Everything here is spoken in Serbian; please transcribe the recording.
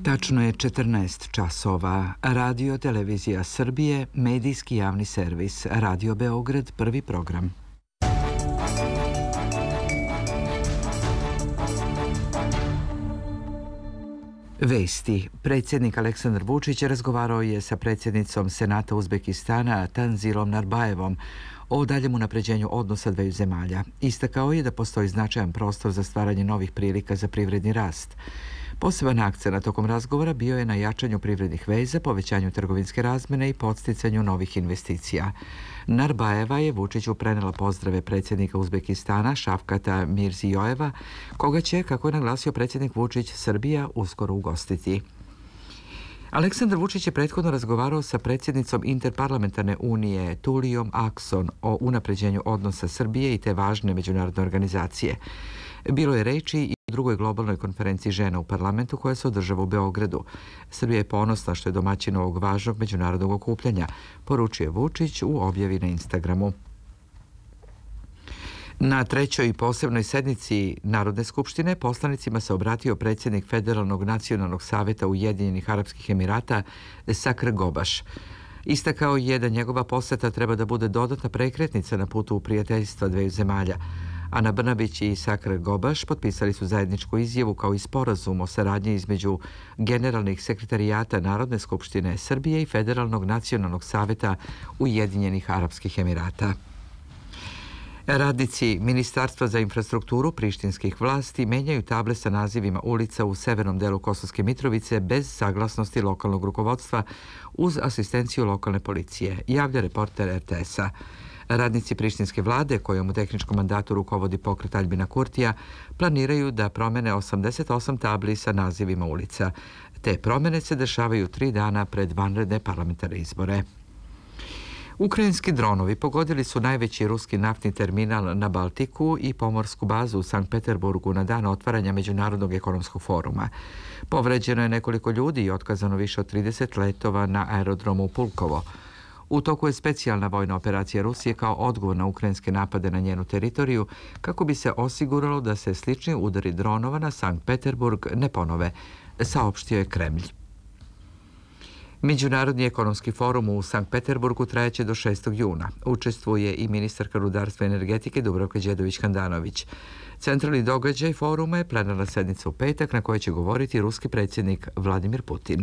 Tačno je 14 časova. Radio Televizija Srbije, medijski javni servis, Radio Beograd, prvi program. Vesti. Predsjednik Aleksandar Vučić razgovarao je sa predsjednicom Senata Uzbekistana Tanzilom Narbajevom o daljem unapređenju odnosa dveju zemalja. Istakao je da postoji značajan prostor za stvaranje novih prilika za privredni rast. Poseban akcent tokom razgovora bio je na jačanju privrednih veza, povećanju trgovinske razmene i podsticanju novih investicija. Narbajeva je Vučiću prenela pozdrave predsjednika Uzbekistana Šavkata Mirzijojeva, koga će, kako je naglasio predsjednik Vučić, Srbija uskoro ugostiti. Aleksandar Vučić je prethodno razgovarao sa predsjednicom Interparlamentarne unije Tulijom Akson o unapređenju odnosa Srbije i te važne međunarodne organizacije. Bilo je reči i o drugoj globalnoj konferenciji žena u parlamentu koja se održava u Beogradu. Srbija je ponosna što je domaćin ovog važnog međunarodnog okupljanja, poručuje Vučić u objavi na Instagramu. Na trećoj posebnoj sednici Narodne skupštine poslanicima se obratio predsjednik Federalnog nacionalnog savjeta Ujedinjenih Arapskih Emirata Sakr Gobaš. Istakao je da njegova posjeta treba da bude dodatna prekretnica na putu u prijateljstva dveju zemalja. Ana Brnabić i Sakr Gobaš potpisali su zajedničku izjavu kao i sporazum o saradnji između generalnih sekretarijata Narodne skupštine Srbije i Federalnog nacionalnog savjeta Ujedinjenih Arapskih Emirata. Radnici Ministarstva za infrastrukturu prištinskih vlasti menjaju table sa nazivima ulica u severnom delu Kosovske Mitrovice bez saglasnosti lokalnog rukovodstva uz asistenciju lokalne policije, javlja reporter RTS-a. Radnici prištinske vlade, kojom u tehničkom mandatu rukovodi pokret Aljbina Kurtija, planiraju da promene 88 tabli sa nazivima ulica. Te promene se dešavaju 3 dana pred vanredne parlamentarne izbore. Ukrajinski dronovi pogodili su najveći ruski naftni terminal na Baltiku i pomorsku bazu u Sankt Peterburgu na dan otvaranja Međunarodnog ekonomskog foruma. Povređeno je nekoliko ljudi i otkazano više od 30 letova na aerodromu Pulkovo. U toku je specijalna vojna operacija Rusije kao odgovor na ukrajinske napade na njenu teritoriju kako bi se osiguralo da se slični udari dronova na Sankt Peterburg ne ponove, saopštio je Kremlj. Međunarodni ekonomski forum u Sankt Peterburgu trajaće do 6. juna. Učestvuje i ministarka rudarstva i energetike Dubravka Đedović-Handanović. Centralni događaj foruma je plenarna sednica u petak na kojoj će govoriti ruski predsjednik Vladimir Putin.